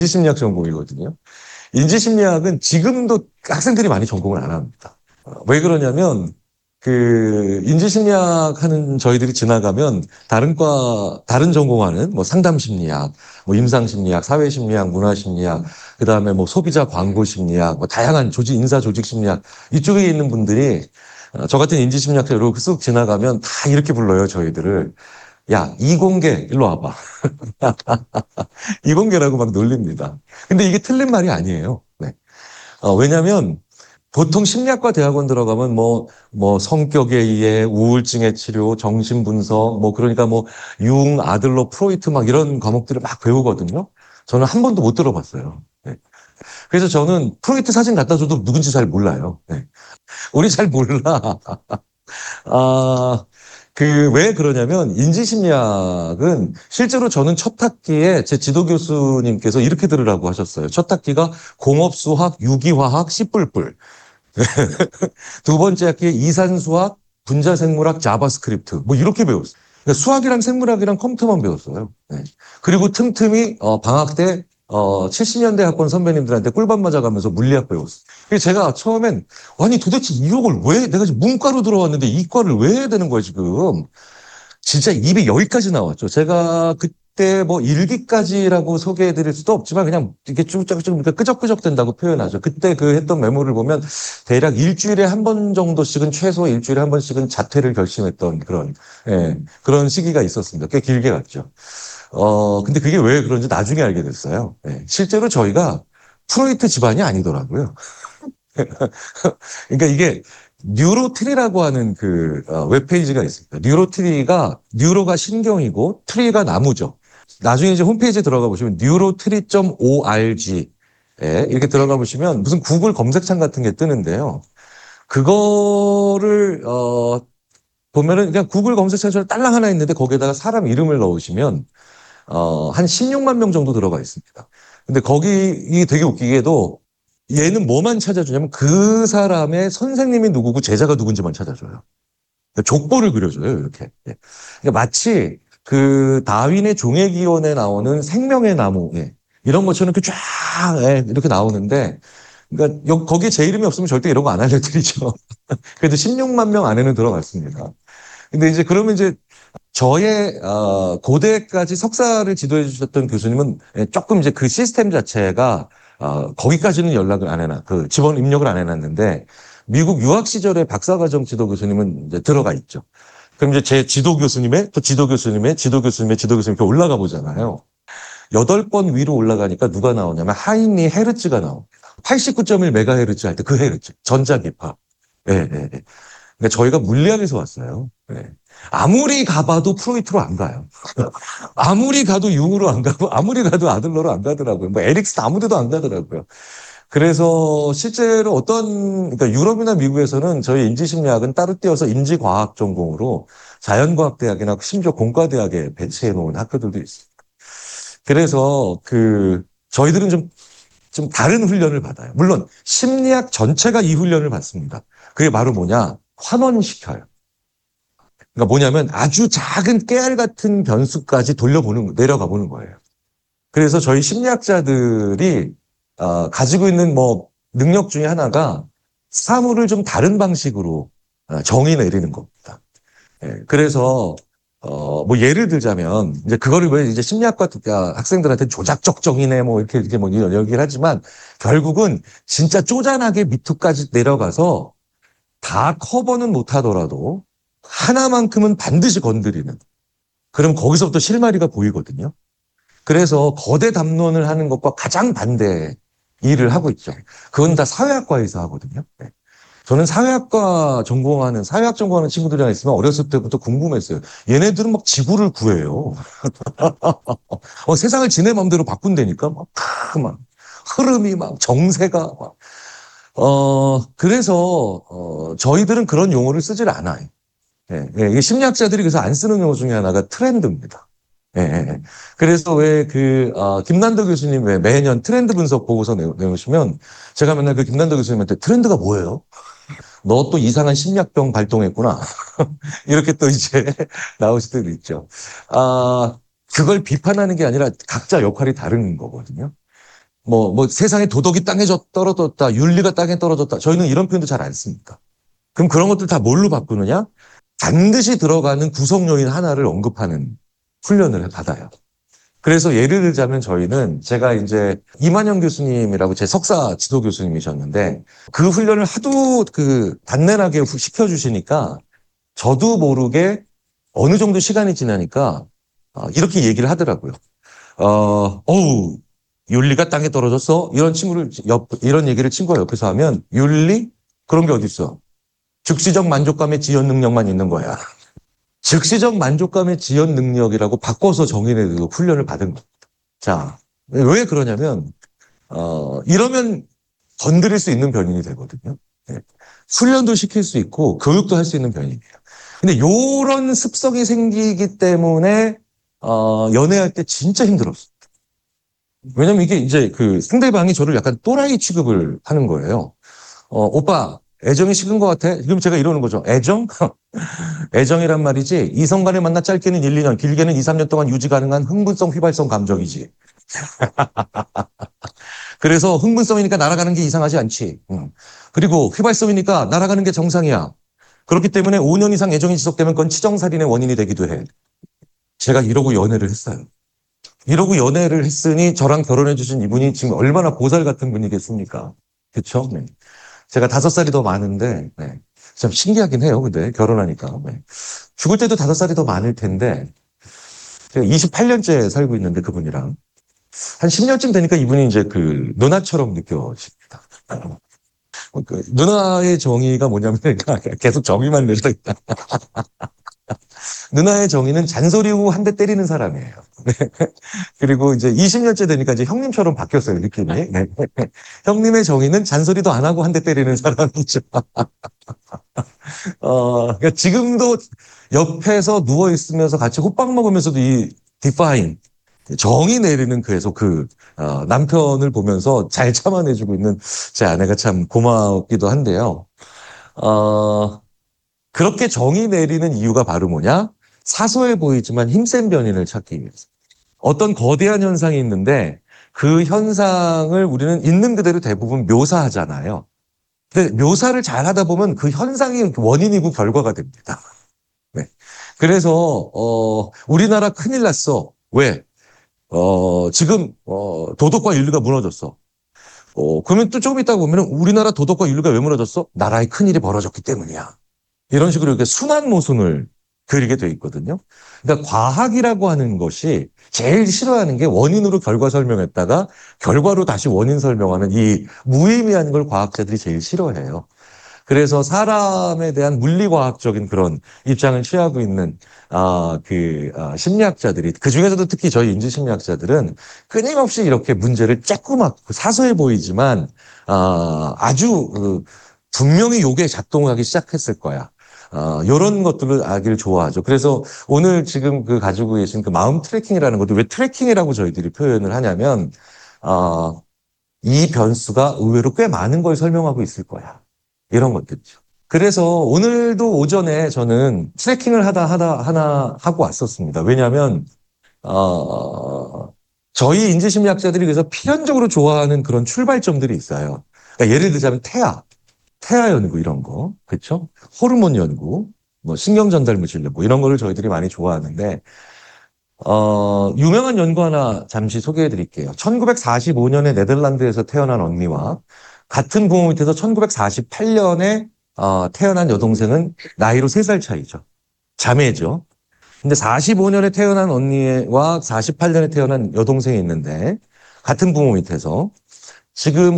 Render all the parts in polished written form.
인지심리학 전공이거든요. 인지심리학은 지금도 학생들이 많이 전공을 안 합니다. 왜 그러냐면 인지심리학 하는 저희들이 지나가면 다른 전공하는 뭐 상담심리학, 뭐 임상심리학, 사회심리학, 문화심리학, 그다음에 뭐 소비자 광고심리학, 뭐 다양한 인사조직심리학 이쪽에 있는 분들이 저 같은 인지심리학자로 쓱 지나가면 다 이렇게 불러요, 저희들을. 야, 이공계, 일로 와봐. 이공계라고 막 놀립니다. 근데 이게 틀린 말이 아니에요. 네. 왜냐면 보통 심리학과 대학원 들어가면 뭐 성격에 의해 우울증의 치료, 정신분석, 뭐 그러니까 뭐 아들러, 프로이트 막 이런 과목들을 막 배우거든요. 저는 한 번도 못 들어봤어요. 네. 그래서 저는 프로이트 사진 갖다 줘도 누군지 잘 몰라요. 네. 우리 잘 몰라. 아, 왜 그러냐면, 인지심리학은 실제로 저는 첫 학기에 제 지도 교수님께서 이렇게 들으라고 하셨어요. 첫 학기가 공업수학, 유기화학, 씨뿔뿔. 두 번째 학기에 이산수학, 분자생물학, 자바스크립트. 뭐 이렇게 배웠어요. 그러니까 수학이랑 생물학이랑 컴퓨터만 배웠어요. 네. 그리고 틈틈이 방학 때 70년대 학번 선배님들한테 꿀밤 맞아가면서 물리학 배웠어요. 그래서 제가 처음엔 아니 도대체 이걸 왜 내가 지금 문과로 들어왔는데 이과를 왜 해야 되는 거야 지금. 진짜 입이 여기까지 나왔죠. 제가 그때 뭐 일기까지라고 소개해드릴 수도 없지만 그냥 이렇게 쭉쭉쭉 끄적끄적 된다고 표현하죠. 그때 했던 메모를 보면 대략 일주일에 한 번 정도씩은 최소 일주일에 한 번씩은 자퇴를 결심했던 그런 시기가 있었습니다. 꽤 길게 갔죠. 근데 그게 왜 그런지 나중에 알게 됐어요. 예. 실제로 저희가 프로이트 집안이 아니더라고요. 그러니까 이게 뉴로트리라고 하는 웹페이지가 있습니다. 뉴로가 신경이고 트리가 나무죠. 나중에 이제 홈페이지에 들어가 보시면 neurotree.org 이렇게 들어가 보시면 무슨 구글 검색창 같은 게 뜨는데요. 그거를 보면은 그냥 구글 검색창에 딸랑 하나 있는데 거기에다가 사람 이름을 넣으시면 한 16만 명 정도 들어가 있습니다. 근데 거기 되게 웃기게도 얘는 뭐만 찾아주냐면 그 사람의 선생님이 누구고 제자가 누군지만 찾아줘요. 그러니까 족보를 그려줘요, 이렇게. 예. 그러니까 마치 다윈의 종의기원에 나오는 생명의 나무, 이런 것처럼 이렇게 쫙, 이렇게 나오는데, 그러니까 거기에 제 이름이 없으면 절대 이런 거 안 알려드리죠. 그래도 16만 명 안에는 들어갔습니다. 근데 이제 그러면 이제 저의 고대까지 석사를 지도해 주셨던 교수님은 조금 이제 그 시스템 자체가 거기까지는 연락을 안 해놔. 지원 입력을 안 해놨는데 미국 유학 시절에 박사과정 지도 교수님은 이제 들어가 있죠. 그럼 이제 제 지도 교수님의 또 지도 교수님의 지도 교수님의 지도 교수님 이렇게 올라가 보잖아요. 8번 위로 올라가니까 누가 나오냐면 하인리 헤르츠가 나옵니다. 89.1 메가헤르츠 할 때 그 헤르츠 전자기파. 예, 예, 예. 그러니까 저희가 물리학에서 왔어요. 네. 아무리 가봐도 프로이트로 안 가요. 아무리 가도 융으로 안 가고, 아무리 가도 아들러로 안 가더라고요. 뭐 에릭슨 아무 데도 안 가더라고요. 그래서 실제로 그러니까 유럽이나 미국에서는 저희 인지심리학은 따로 띄어서 인지과학 전공으로 자연과학대학이나 심지어 공과대학에 배치해 놓은 학교들도 있어요. 그래서 저희들은 좀 다른 훈련을 받아요. 물론 심리학 전체가 이 훈련을 받습니다. 그게 바로 뭐냐? 환원시켜요. 그러니까 뭐냐면 아주 작은 깨알 같은 변수까지 내려가 보는 거예요. 그래서 저희 심리학자들이 가지고 있는 뭐 능력 중에 하나가 사물을 좀 다른 방식으로 정의 내리는 겁니다. 예, 그래서 뭐 예를 들자면 이제 그거를 왜 이제 심리학과 학생들한테 조작적 정의네 뭐 이렇게 뭐 이런 얘기를 하지만 결국은 진짜 쪼잔하게 밑으로까지 내려가서 다 커버는 못하더라도 하나만큼은 반드시 건드리는. 그럼 거기서부터 실마리가 보이거든요. 그래서 거대 담론을 하는 것과 가장 반대 일을 하고 있죠. 그건 다 사회학과에서 하거든요. 네. 저는 사회학 전공하는 친구들이랑 있으면 어렸을 때부터 궁금했어요. 얘네들은 막 지구를 구해요. 세상을 지네 맘대로 바꾼다니까. 막 흐름이 막 정세가 막. 그래서, 저희들은 그런 용어를 쓰질 않아요. 예, 예, 이게 심리학자들이 그래서 안 쓰는 용어 중에 하나가 트렌드입니다. 예, 예. 예. 그래서 김난도 교수님 왜 매년 트렌드 분석 보고서 내놓으시면 제가 맨날 김난도 교수님한테 트렌드가 뭐예요? 너 또 이상한 심리학병 발동했구나. 이렇게 또 이제 나오실 때도 있죠. 그걸 비판하는 게 아니라 각자 역할이 다른 거거든요. 뭐 세상에 도덕이 땅에 떨어졌다, 윤리가 땅에 떨어졌다. 저희는 이런 표현도 잘 안 씁니다. 그럼 그런 것들 다 뭘로 바꾸느냐? 반드시 들어가는 구성 요인 하나를 언급하는 훈련을 받아요. 그래서 예를 들자면 저희는 제가 이제 이만영 교수님이라고 제 석사 지도 교수님이셨는데 그 훈련을 하도 단내나게 시켜주시니까 저도 모르게 어느 정도 시간이 지나니까 이렇게 얘기를 하더라고요. 어우, 윤리가 땅에 떨어졌어? 이런 얘기를 친구가 옆에서 하면 윤리? 그런 게 어딨어? 즉시적 만족감의 지연 능력만 있는 거야. 즉시적 만족감의 지연 능력이라고 바꿔서 정의내도 훈련을 받은 겁니다. 자, 왜 그러냐면, 이러면 건드릴 수 있는 변인이 되거든요. 네. 훈련도 시킬 수 있고, 교육도 할 수 있는 변인이에요. 근데 요런 습성이 생기기 때문에, 연애할 때 진짜 힘들었어요. 왜냐면 이게 이제 상대방이 저를 약간 또라이 취급을 하는 거예요. 오빠, 애정이 식은 것 같아? 그럼 제가 이러는 거죠. 애정? 애정이란 말이지 이성 간에 만나 짧게는 1, 2년, 길게는 2, 3년 동안 유지 가능한 흥분성, 휘발성 감정이지. 그래서 흥분성이니까 날아가는 게 이상하지 않지. 그리고 휘발성이니까 날아가는 게 정상이야. 그렇기 때문에 5년 이상 애정이 지속되면 그건 치정살인의 원인이 되기도 해. 제가 이러고 연애를 했어요. 이러고 연애를 했으니 저랑 결혼해 주신 이분이 지금 얼마나 보살 같은 분이겠습니까? 그렇죠? 네. 제가 5살이 더 많은데 네. 참 신기하긴 해요. 근데 결혼하니까. 네. 죽을 때도 5살이 더 많을 텐데 제가 28년째 살고 있는데 그분이랑 한 10년쯤 되니까 이분이 이제 누나처럼 느껴집니다. 누나의 정의가 뭐냐면 계속 정의만 내서 있다. 누나의 정의는 잔소리 후 한 대 때리는 사람이에요. 네. 그리고 이제 20년째 되니까 이제 형님처럼 바뀌었어요, 느낌이. 네. 형님의 정의는 잔소리도 안 하고 한 대 때리는 사람이죠. 그러니까 지금도 옆에서 누워 있으면서 같이 호빵 먹으면서도 이 디파인 정의 내리는 계속 남편을 보면서 잘 참아내주고 있는 제 아내가 참 고맙기도 한데요. 그렇게 정의 내리는 이유가 바로 뭐냐? 사소해 보이지만 힘센 변인을 찾기 위해서. 어떤 거대한 현상이 있는데 그 현상을 우리는 있는 그대로 대부분 묘사하잖아요. 근데 묘사를 잘 하다 보면 그 현상이 원인이고 결과가 됩니다. 네. 그래서 우리나라 큰일 났어. 왜? 지금 도덕과 윤리가 무너졌어. 그러면 또 조금 있다 보면 우리나라 도덕과 윤리가 왜 무너졌어? 나라에 큰일이 벌어졌기 때문이야. 이런 식으로 이렇게 순환 모순을 그리게 돼 있거든요. 그러니까 과학이라고 하는 것이 제일 싫어하는 게 원인으로 결과 설명했다가 결과로 다시 원인 설명하는 이 무의미한 걸 과학자들이 제일 싫어해요. 그래서 사람에 대한 물리과학적인 그런 입장을 취하고 있는 심리학자들이 그 중에서도 특히 저희 인지심리학자들은 끊임없이 이렇게 문제를 쬐끄맣고 사소해 보이지만 아주 분명히 요게 작동하기 시작했을 거야. 이런 것들을 알기를 좋아하죠. 그래서 오늘 지금 가지고 계신 마음 트래킹이라는 것도 왜 트래킹이라고 저희들이 표현을 하냐면 이 변수가 의외로 꽤 많은 걸 설명하고 있을 거야. 이런 것들이죠. 그래서 오늘도 오전에 저는 트래킹을 하나 하고 왔었습니다. 왜냐하면 저희 인지심리학자들이 그래서 필연적으로 좋아하는 그런 출발점들이 있어요. 그러니까 예를 들자면 태아 연구 이런 거, 그렇죠? 호르몬 연구, 뭐 신경 전달 물질 연구 이런 거를 저희들이 많이 좋아하는데 유명한 연구 하나 잠시 소개해 드릴게요. 1945년에 네덜란드에서 태어난 언니와 같은 부모 밑에서 1948년에 태어난 여동생은 나이로 3살 차이죠. 자매죠. 근데 45년에 태어난 언니와 48년에 태어난 여동생이 있는데 같은 부모 밑에서 지금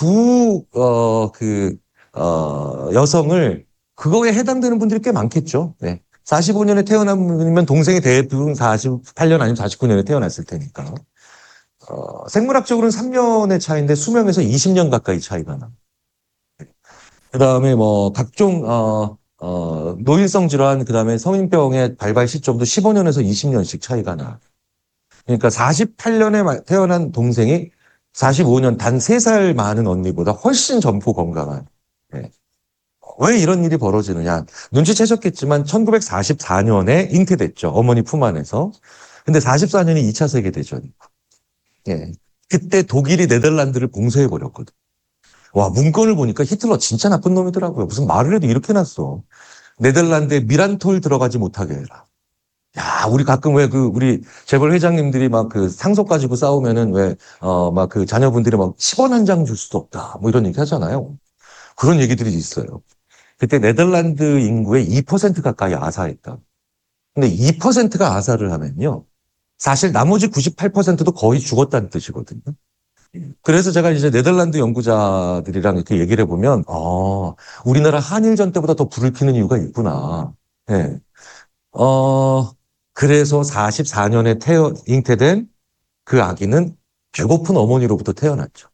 여성을 그거에 해당되는 분들이 꽤 많겠죠. 네. 45년에 태어난 분이면 동생이 대부분 48년 아니면 49년에 태어났을 테니까. 생물학적으로는 3년의 차이인데 수명에서 20년 가까이 차이가 나. 그다음에 뭐 각종 노인성 질환 그다음에 성인병의 발발 시점도 15년에서 20년씩 차이가 나. 그러니까 48년에 태어난 동생이 45년 단 3살 많은 언니보다 훨씬 젊고 건강한. 네. 왜 이런 일이 벌어지느냐. 눈치채셨겠지만 1944년에 잉태됐죠. 어머니 품 안에서. 근데 44년이 2차 세계대전이고. 예. 그때 독일이 네덜란드를 봉쇄해버렸거든. 와, 문건을 보니까 히틀러 진짜 나쁜 놈이더라고요. 무슨 말을 해도 이렇게 났어. 네덜란드에 미란톨 들어가지 못하게 해라. 야, 우리 가끔 왜 우리 재벌 회장님들이 막 그 상속 가지고 싸우면은 막 그 자녀분들이 막 10원 한 장 줄 수도 없다. 뭐 이런 얘기 하잖아요. 그런 얘기들이 있어요. 그때 네덜란드 인구의 2% 가까이 아사했다. 근데 2%가 아사를 하면요. 사실 나머지 98%도 거의 죽었다는 뜻이거든요. 그래서 제가 이제 네덜란드 연구자들이랑 이렇게 얘기를 해보면, 우리나라 한일전 때보다 더 불을 켜는 이유가 있구나. 예. 어, 그래서 44년에 잉태된 그 아기는 배고픈 어머니로부터 태어났죠.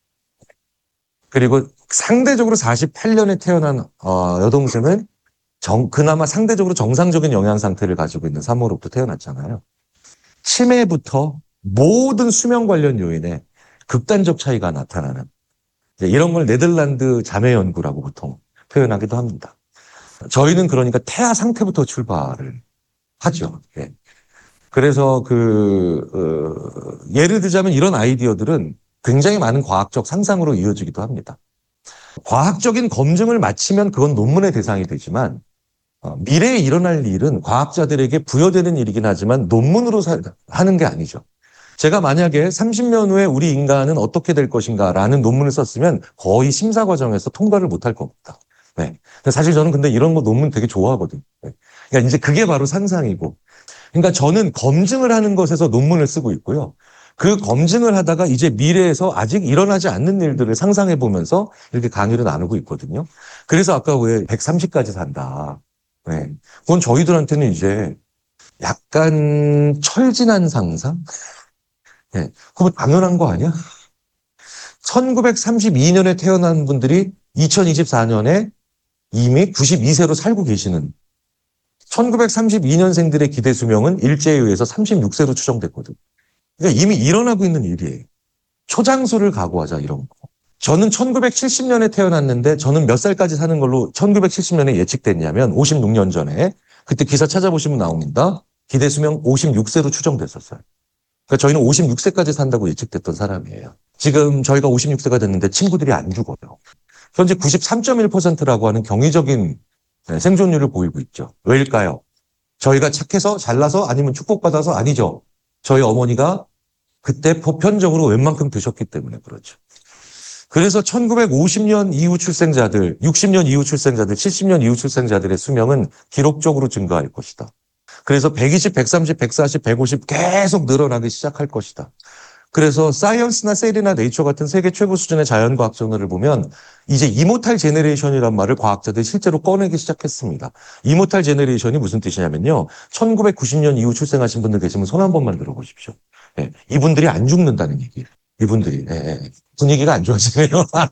그리고 상대적으로 48년에 태어난 여동생은 그나마 상대적으로 정상적인 영양 상태를 가지고 있는 산모로부터 태어났잖아요. 치매부터 모든 수면 관련 요인에 극단적 차이가 나타나는 이런 걸 네덜란드 자매 연구라고 보통 표현하기도 합니다. 저희는 그러니까 태아 상태부터 출발을 하죠. 예. 그래서 예를 들자면 이런 아이디어들은 굉장히 많은 과학적 상상으로 이어지기도 합니다. 과학적인 검증을 마치면 그건 논문의 대상이 되지만 미래에 일어날 일은 과학자들에게 부여되는 일이긴 하지만 논문으로 하는 게 아니죠. 제가 만약에 30년 후에 우리 인간은 어떻게 될 것인가라는 논문을 썼으면 거의 심사 과정에서 통과를 못할 겁니다. 네. 사실 저는 근데 이런 거 논문 되게 좋아하거든요. 네. 그러니까 이제 그게 바로 상상이고. 그러니까 저는 검증을 하는 것에서 논문을 쓰고 있고요. 그 검증을 하다가 이제 미래에서 아직 일어나지 않는 일들을 상상해 보면서 이렇게 강의를 나누고 있거든요. 그래서 아까 왜 130까지 산다. 네. 그건 저희들한테는 이제 약간 철진한 상상? 네. 그거 당연한 거 아니야? 1932년에 태어난 분들이 2024년에 이미 92세로 살고 계시는 1932년생들의 기대 수명은 일제에 의해서 36세로 추정됐거든. 그러니까 이미 일어나고 있는 일이에요. 초장수를 각오하자 이런 거. 저는 1970년에 태어났는데 저는 몇 살까지 사는 걸로 1970년에 예측됐냐면 56년 전에 그때 기사 찾아보시면 나옵니다. 기대 수명 56세로 추정됐었어요. 그러니까 저희는 56세까지 산다고 예측됐던 사람이에요. 지금 저희가 56세가 됐는데 친구들이 안 죽어요. 현재 93.1%라고 하는 경이적인 생존율을 보이고 있죠. 왜일까요? 저희가 착해서 잘나서 아니면 축복받아서 아니죠. 저희 어머니가 그때 보편적으로 웬만큼 드셨기 때문에 그렇죠. 그래서 1950년 이후 출생자들, 60년 이후 출생자들, 70년 이후 출생자들의 수명은 기록적으로 증가할 것이다. 그래서 120, 130, 140, 150 계속 늘어나기 시작할 것이다. 그래서 사이언스나 셀이나 네이처 같은 세계 최고 수준의 자연과학 저널을 보면 이제 이모탈 제네레이션이란 말을 과학자들이 실제로 꺼내기 시작했습니다. 이모탈 제네레이션이 무슨 뜻이냐면요. 1990년 이후 출생하신 분들 계시면 손 한 번만 들어보십시오. 예, 이분들이 안 죽는다는 얘기예요. 이분들이. 분위기가 안 좋아지네요.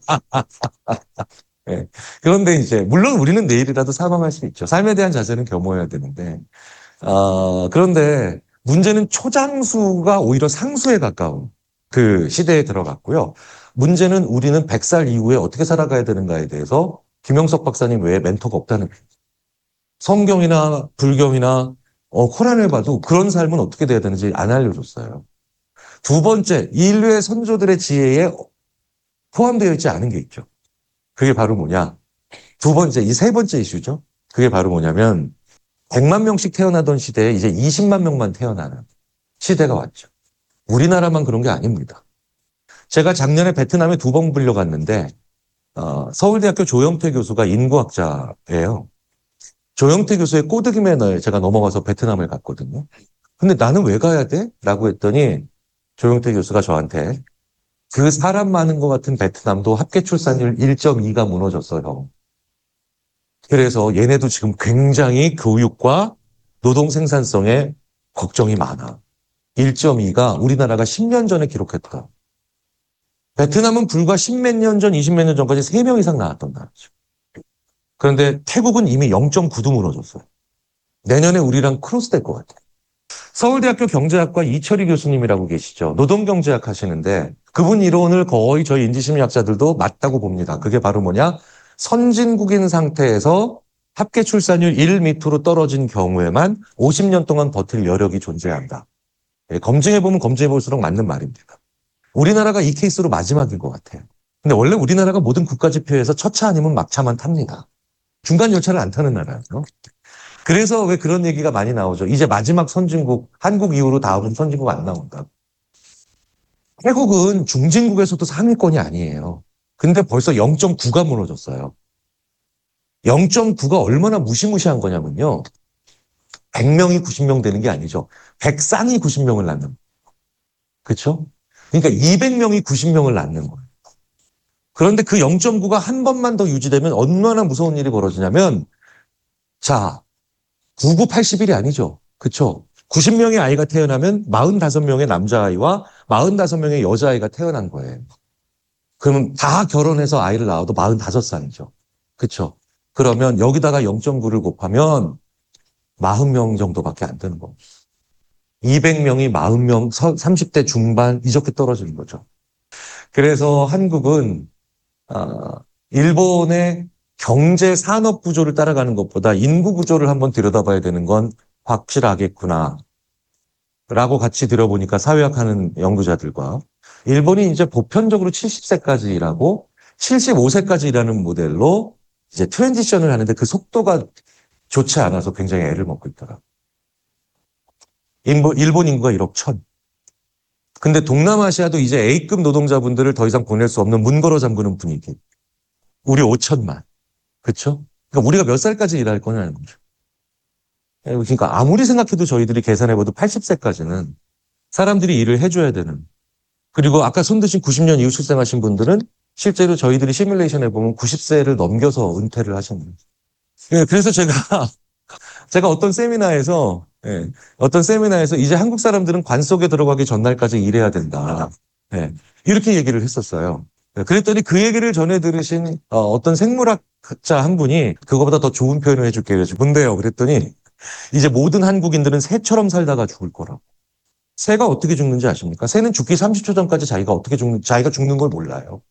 예. 그런데 이제 물론 우리는 내일이라도 사망할 수 있죠. 삶에 대한 자세는 겸허해야 되는데 그런데 문제는 초장수가 오히려 상수에 가까운 그 시대에 들어갔고요. 문제는 우리는 100살 이후에 어떻게 살아가야 되는가에 대해서 김영석 박사님 외에 멘토가 없다는 거예요. 성경이나 불경이나 코란을 봐도 그런 삶은 어떻게 돼야 되는지 안 알려줬어요. 두 번째, 인류의 선조들의 지혜에 포함되어 있지 않은 게 있죠. 그게 바로 뭐냐? 두 번째, 이 세 번째 이슈죠. 그게 바로 뭐냐면 100만 명씩 태어나던 시대에 이제 20만 명만 태어나는 시대가 왔죠. 우리나라만 그런 게 아닙니다. 제가 작년에 베트남에 2번 불려갔는데 서울대학교 조영태 교수가 인구학자예요. 조영태 교수의 꼬드기 매너에 제가 넘어가서 베트남을 갔거든요. 근데 나는 왜 가야 돼? 라고 했더니 조영태 교수가 저한테 그 사람 많은 것 같은 베트남도 합계 출산율 1.2가 무너졌어요. 그래서 얘네도 지금 굉장히 교육과 노동 생산성에 걱정이 많아. 1.2가 우리나라가 10년 전에 기록했다. 베트남은 불과 10몇 년 전, 20몇 년 전까지 3명 이상 나왔던 나라죠. 그런데 태국은 이미 0.9도 무너졌어요. 내년에 우리랑 크로스 될 것 같아요. 서울대학교 경제학과 이철희 교수님이라고 계시죠. 노동경제학 하시는데 그분 이론을 거의 저희 인지심리학자들도 맞다고 봅니다. 그게 바로 뭐냐? 선진국인 상태에서 합계 출산율 1 밑으로 떨어진 경우에만 50년 동안 버틸 여력이 존재한다. 검증해보면 검증해볼수록 맞는 말입니다. 우리나라가 이 케이스로 마지막인 것 같아요. 근데 원래 우리나라가 모든 국가지표에서 첫차 아니면 막차만 탑니다. 중간 열차를 안 타는 나라예요. 그래서 왜 그런 얘기가 많이 나오죠. 이제 마지막 선진국, 한국 이후로 다음은 선진국 안 나온다. 태국은 중진국에서도 상위권이 아니에요. 근데 벌써 0.9가 무너졌어요. 0.9가 얼마나 무시무시한 거냐면요. 100명이 90명 되는 게 아니죠. 100쌍이 90명을 낳는. 그렇죠? 그러니까 200명이 90명을 낳는 거예요. 그런데 그 0.9가 한 번만 더 유지되면 얼마나 무서운 일이 벌어지냐면 자, 99, 80일이 아니죠. 그렇죠? 90명의 아이가 태어나면 45명의 남자아이와 45명의 여자아이가 태어난 거예요. 그러면 다 결혼해서 아이를 낳아도 45살이죠. 그렇죠? 그러면 여기다가 0.9를 곱하면 40명 정도밖에 안 되는 겁니다. 200명이 40명, 30대 중반 이렇게 떨어지는 거죠. 그래서 한국은 일본의 경제 산업 구조를 따라가는 것보다 인구 구조를 한번 들여다봐야 되는 건 확실하겠구나. 라고 같이 들어보니까 사회학하는 연구자들과 일본이 이제 보편적으로 70세까지 일하고 75세까지 일하는 모델로 이제 트랜지션을 하는데 그 속도가 좋지 않아서 굉장히 애를 먹고 있더라. 일본 인구가 1억 1천. 근데 동남아시아도 이제 A급 노동자분들을 더 이상 보낼 수 없는 문 걸어 잠그는 분위기. 우리 5천만. 그렇죠? 그러니까 우리가 몇 살까지 일할 거냐는 거죠. 그러니까 아무리 생각해도 저희들이 계산해봐도 80세까지는 사람들이 일을 해줘야 되는. 그리고 아까 손 드신 90년 이후 출생하신 분들은 실제로 저희들이 시뮬레이션 해보면 90세를 넘겨서 은퇴를 하셨는 거예요. 예, 그래서 제가 어떤 세미나에서 이제 한국 사람들은 관 속에 들어가기 전날까지 일해야 된다. 예, 이렇게 얘기를 했었어요. 예, 그랬더니 그 얘기를 전해 들으신 어떤 생물학자 한 분이 그거보다 더 좋은 표현을 해줄게요. 그래서 뭔데요? 그랬더니 이제 모든 한국인들은 새처럼 살다가 죽을 거라고. 새가 어떻게 죽는지 아십니까? 새는 죽기 30초 전까지 자기가 죽는 걸 몰라요.